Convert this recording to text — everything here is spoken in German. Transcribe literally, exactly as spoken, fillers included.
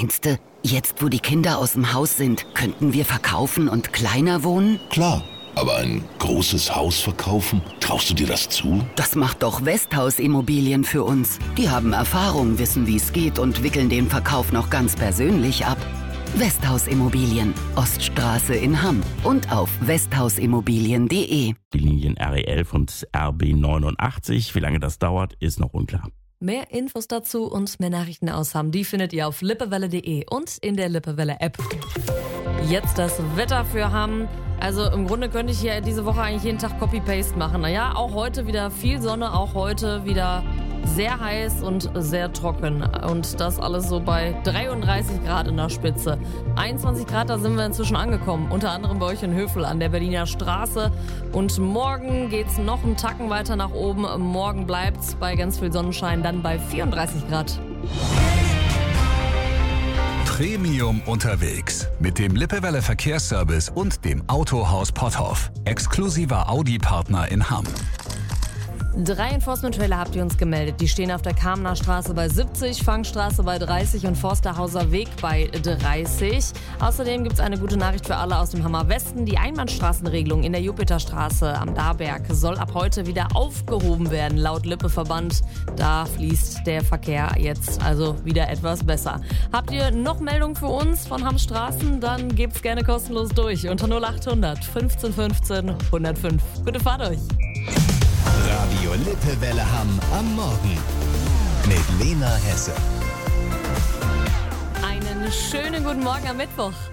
Meinst du, jetzt wo die Kinder aus dem Haus sind, könnten wir verkaufen und kleiner wohnen? Klar, aber ein großes Haus verkaufen, traust du dir das zu? Das macht doch Westhaus Immobilien für uns. Die haben Erfahrung, wissen, wie es geht und wickeln den Verkauf noch ganz persönlich ab. Westhaus Immobilien, Oststraße in Hamm und auf westhausimmobilien punkt de. Die Linien R E elf und R B neunundachtzig, wie lange das dauert, ist noch unklar. Mehr Infos dazu und mehr Nachrichten aus Hamm, die findet ihr auf lippewelle punkt de und in der Lippewelle-App. Jetzt das Wetter für Hamm. Also im Grunde könnte ich hier diese Woche eigentlich jeden Tag Copy-Paste machen. Naja, auch heute wieder viel Sonne, auch heute wieder sehr heiß und sehr trocken. Und das alles so bei dreiunddreißig Grad in der Spitze. einundzwanzig Grad, da sind wir inzwischen angekommen. Unter anderem bei euch in Hövel an der Berliner Straße. Und morgen geht's noch einen Tacken weiter nach oben. Morgen bleibt's bei ganz viel Sonnenschein dann bei vierunddreißig Grad. Premium unterwegs mit dem Lippewelle Verkehrsservice und dem Autohaus Potthoff. Exklusiver Audi-Partner in Hamm. Drei Enforcement-Trailer habt ihr uns gemeldet. Die stehen auf der Kamener Straße bei siebzig, Fangstraße bei dreißig und Forsterhauser Weg bei dreißig. Außerdem gibt es eine gute Nachricht für alle aus dem Hammer Westen. Die Einbahnstraßenregelung in der Jupiterstraße am Darberg soll ab heute wieder aufgehoben werden, laut Lippe-Verband. Da fließt der Verkehr jetzt also wieder etwas besser. Habt ihr noch Meldungen für uns von Hamms Straßen? Dann gebt's gerne kostenlos durch unter null achthundert fünfzehn fünfzehn hundertfünf. Gute Fahrt euch! Radio Lippewelle Hamm am Morgen mit Lena Hesse. Einen schönen guten Morgen am Mittwoch.